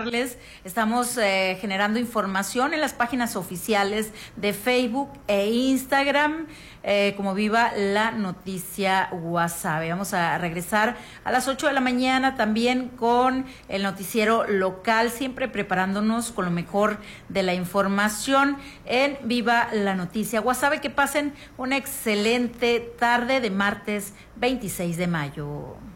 informarles. Estamos generando información en las páginas oficiales de Facebook e Instagram, como Viva la Noticia Guasave. Vamos a regresar a las 8 de la mañana también con el noticiero local, siempre preparándonos con lo mejor de la información en Viva la Noticia Guasave. Que pasen una excelente tarde de martes 26 de mayo.